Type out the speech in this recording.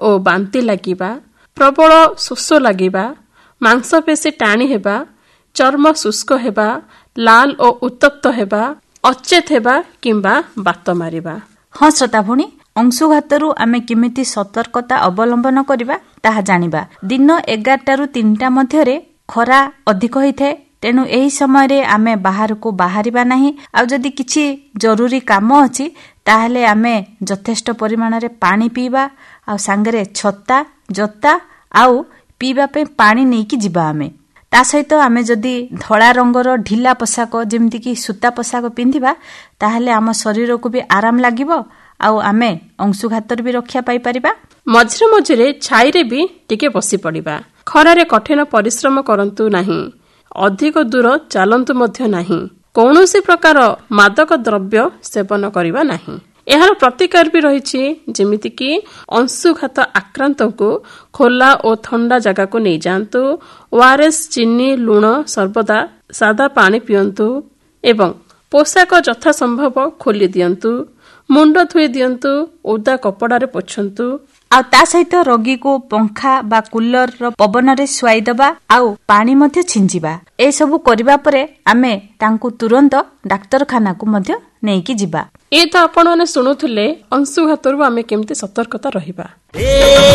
ଓ ବାନ୍ତି ଲାଗିବା, ପ୍ରବଳ ଶୋଷ ଲାଗିବା, ମାଂସପେଶୀ ଟାଣି ହେବା, ଚର୍ମ ଶୁଷ୍କ ହେବା, ଲାଲ ଓ ଉତ୍ତପ୍ତ ହେବା, ଅଚେତ ହେବା କିମ୍ବା ବାତ ମାରିବା। ହଁ ଶ୍ରୋତା ଭଉଣୀ, ଅଂଶୁଘାତରୁ ଆମେ କେମିତି ସତର୍କତା ଅବଲମ୍ବନ କରିବା ତାହା ଜାଣିବା। ଦିନ 11ଟାରୁ 3ଟା ମଧ୍ୟରେ ଖରା ଅଧିକ ହୋଇଥାଏ, ତେଣୁ ଏହି ସମୟରେ ଆମେ ବାହାରକୁ ବାହାରିବା ନାହିଁ। ଆଉ ଯଦି କିଛି ଜରୁରୀ କାମ ଅଛି ତାହେଲେ ଆମେ ଯଥେଷ୍ଟ ପରିମାଣରେ ପାଣି ପିଇବା, ଆଉ ସାଙ୍ଗରେ ଛତା, ଜୋତା ଆଉ ପିଇବା ପାଇଁ ପାଣି ନେଇକି ଯିବା। ଆମେ ତା ସହିତ ଆମେ ଯଦି ଧଳା ରଙ୍ଗର ଢିଲା ପୋଷାକ ଯେମିତିକି ସୂତା ପୋଷାକ ପିନ୍ଧିବା ତାହେଲେ ଆମ ଶରୀରକୁ ବି ଆରାମ ଲାଗିବ, ଆଉ ଆମେ ଅଂଶୁଘାତରୁ ବି ରକ୍ଷା ପାଇପାରିବା। ମଝିରେ ମଝିରେ ଛାଇରେ ବି ଟିକେ ବସି ପଡ଼ିବା। ଖରାରେ କଠିନ ପରିଶ୍ରମ କରନ୍ତୁ ନାହିଁ, ଅଧିକ ଦୂର ଚାଲନ୍ତୁ ମଧ୍ୟ ନାହିଁ, କୌଣସି ପ୍ରକାର ମାଦକ ଦ୍ରବ୍ୟ ସେବନ କରିବା ନାହିଁ। ଏହାର ପ୍ରତିକାର ବି ରହିଛି, ଯେମିତିକି ଅଂଶୁଘାତ ଆକ୍ରାନ୍ତଙ୍କୁ ଖୋଲା ଓ ଥଣ୍ଡା ଜାଗାକୁ ନେଇଯାଆନ୍ତୁ, ORS, ଚିନି, ଲୁଣ ସର୍ବଦା ସାଦା ପାଣି ପିଅନ୍ତୁ ଏବଂ ପୋଷାକ ଯଥାସମ୍ଭବ ଖୋଲି ଦିଅନ୍ତୁ, ମୁଣ୍ଡ ଧୋଇ ଦିଅନ୍ତୁ, ଓଦା କପଡ଼ାରେ ପୋଛନ୍ତୁ। ଆଉ ତା ସହିତ ରୋଗୀକୁ ପଙ୍ଖା ବା କୁଲରର ପବନରେ ଶୁଆଇଦେବା ଆଉ ପାଣି ମଧ୍ୟ ଛିଞ୍ଚିବା। ଏସବୁ କରିବା ପରେ ଆମେ ତାଙ୍କୁ ତୁରନ୍ତ ଡାକ୍ତରଖାନାକୁ ମଧ୍ୟ ନେଇକି ଯିବା। ଏ ତ ଆପଣମାନେ ଶୁଣୁଥିଲେ ଅଂଶୁଘାତରୁ ଆମେ କେମିତି ସତର୍କତା ରହିବା।